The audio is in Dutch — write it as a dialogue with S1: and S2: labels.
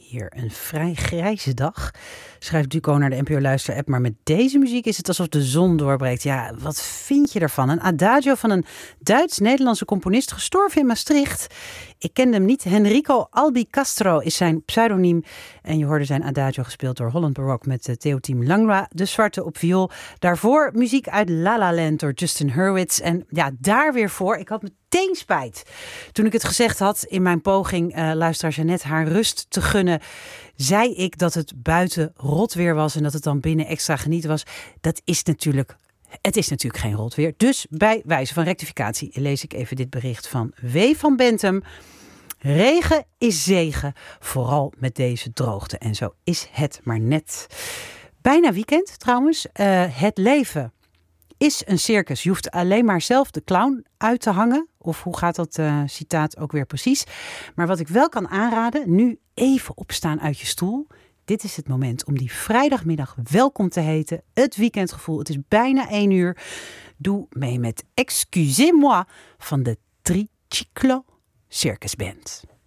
S1: hier een vrij grijze dag. Schrijft Duco naar de NPO Luister-app. Maar met deze muziek is het alsof de zon doorbreekt. Ja, wat vind je ervan? Een adagio van een Duits-Nederlandse componist gestorven in Maastricht. Ik kende hem niet. Enrico Albi Castro is zijn pseudoniem. En je hoorde zijn adagio gespeeld door Holland Baroque met Theo-Team Langlois. De Zwarte op viool. Daarvoor muziek uit La La Land door Justin Hurwitz. En ja, daar weer voor. Ik had meteen spijt. Toen ik het gezegd had in mijn poging luisteraar Jeannette haar rust te gunnen, zei ik dat het buiten rot weer was en dat het dan binnen extra genieten was. Het is natuurlijk geen rot weer. Dus bij wijze van rectificatie lees ik even dit bericht van W. van Bentum. Regen is zegen, vooral met deze droogte. En zo is het maar net. Bijna weekend trouwens. Het leven is een circus. Je hoeft alleen maar zelf de clown uit te hangen. Of hoe gaat dat citaat ook weer precies? Maar wat ik wel kan aanraden, nu even opstaan uit je stoel. Dit is het moment om die vrijdagmiddag welkom te heten. Het weekendgevoel. Het is bijna 1 uur. Doe mee met Excusez-moi van de Triciclo Circus Band.